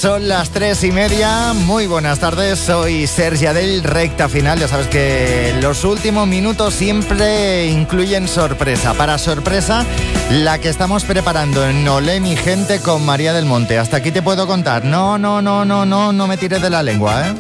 Son las 3:30. Muy buenas tardes, soy Sergi Adell, recta final. Ya sabes que los últimos minutos siempre incluyen sorpresa. Para sorpresa, la que estamos preparando en Olé mi gente con María del Monte. Hasta aquí te puedo contar. No me tires de la lengua, ¿eh?